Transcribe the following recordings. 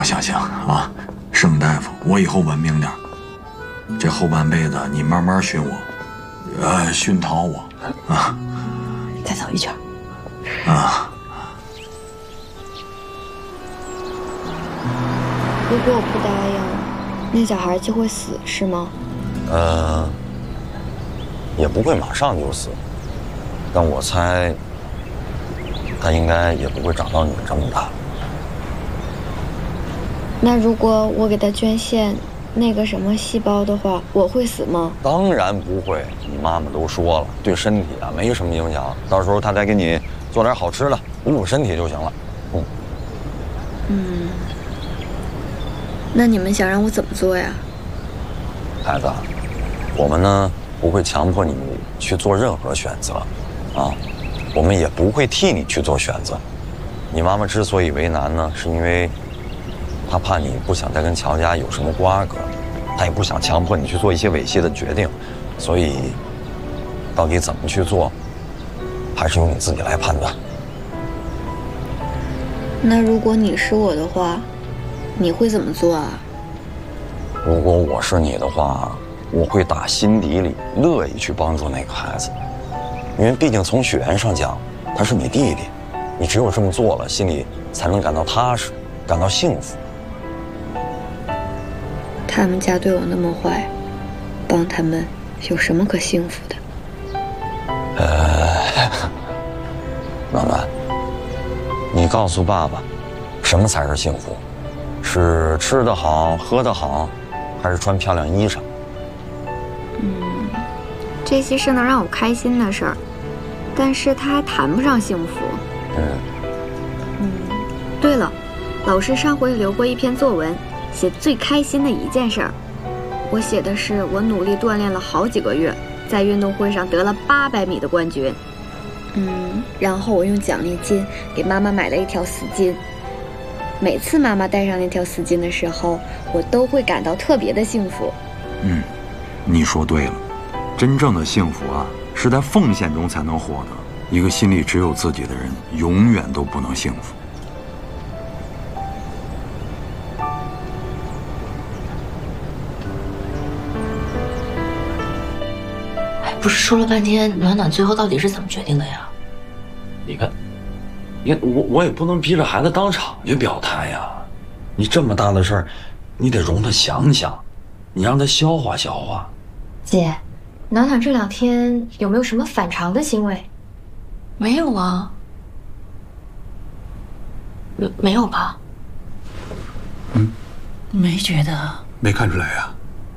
行啊，盛大夫，我以后文明点，这后半辈子你慢慢熏我，熏陶我啊。 再走一圈。 啊。 如果我不答应，那小孩就会死，是吗？ 也不会马上就死，但我猜他应该也不会长到你这么大。 那如果我给他捐献那个什么细胞的话，我会死吗？ 当然不会，你妈妈都说了，对身体啊没什么影响。到时候她再给你做点好吃的，补补身体就行了。 那你们想让我怎么做呀？ 孩子，我们呢不会强迫你去做任何选择，啊，我们也不会替你去做选择。你妈妈之所以为难呢，是因为她怕你不想再跟乔家有什么瓜葛，她也不想强迫你去做一些猥亵的决定，所以到底怎么去做，还是由你自己来判断。 那如果你是我的话，你会怎么做啊？ 如果我是你的话，我会打心底里乐意去帮助那个孩子，因为毕竟从血缘上讲，他是你弟弟，你只有这么做了，心里才能感到踏实，感到幸福。 他们家对我那么坏，帮他们有什么可幸福的？ 暖暖，你告诉爸爸，什么才是幸福？是吃得好，喝得好，还是穿漂亮衣裳？ 这些是能让我开心的事儿，但是它还谈不上幸福。对了，老师上回留过一篇作文，写最开心的一件事儿。我写的是我努力锻炼了好几个月，在运动会上得了800米的冠军。然后我用奖励金给妈妈买了一条丝巾。每次妈妈戴上那条丝巾的时候，我都会感到特别的幸福。 你说对了，真正的幸福啊，是在奉献中才能获得。一个心里只有自己的人，永远都不能幸福。 不是说了半天，暖暖最后到底是怎么决定的呀？ 你看，我也不能逼着孩子当场就表态呀。你这么大的事儿，你得容他想想，你让他消化消化。 姐，暖暖这2天有没有什么反常的行为？ 没有啊，没有吧？没觉得， 没看出来呀。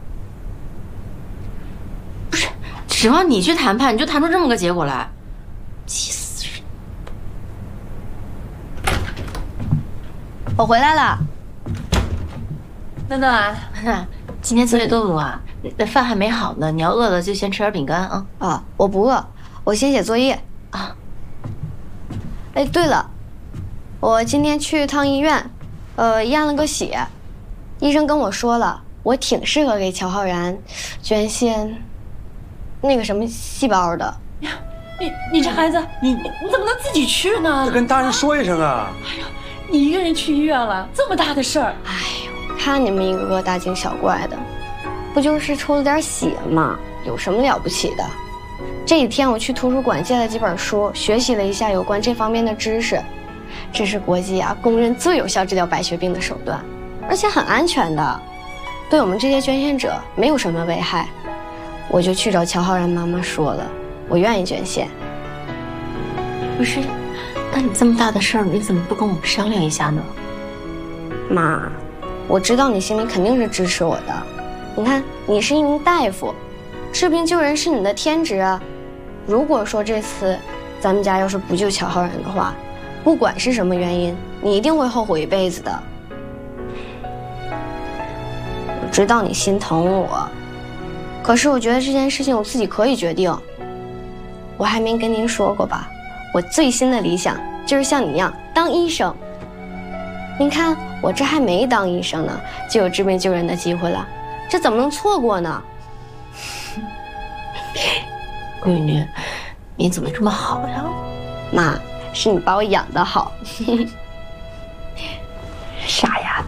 不是，指望你去谈判，你就谈出这么个结果来，气死人！ 我回来了。 暖暖，今天作业多不多啊？那饭还没好呢，你要饿了就先吃点饼干啊。 啊，我不饿，我先写作业啊。 哎，对了，我今天去趟医院，验了个血，医生跟我说了，我挺适合给乔浩然捐献那个什么细胞的。 呀，你这孩子，你怎么能自己去呢？ 跟大人说一声啊！ 哎呀，你一个人去医院了，这么大的事儿。 哎呦，看你们一个个大惊小怪的，不就是抽了点血吗？有什么了不起的？这几天我去图书馆借了几本书，学习了一下有关这方面的知识。这是国际公认最有效治疗白血病的手段，而且很安全的，对我们这些捐献者没有什么危害。我就去找乔浩然妈妈说了，我愿意捐献。 不是，那你这么大的事儿，你怎么不跟我们商量一下呢？ 妈，我知道你心里肯定是支持我的。你看，你是一名大夫，治病救人是你的天职啊。如果说这次咱们家要是不救乔浩然的话，不管是什么原因，你一定会后悔一辈子的。我知道你心疼我，可是我觉得这件事情我自己可以决定。我还没跟您说过吧，我最新的理想就是像你一样当医生。您看我这还没当医生呢，就有治病救人的机会了，这怎么能错过呢？ 闺女，你怎么这么好呀？ 妈，是你把我养得好。 傻丫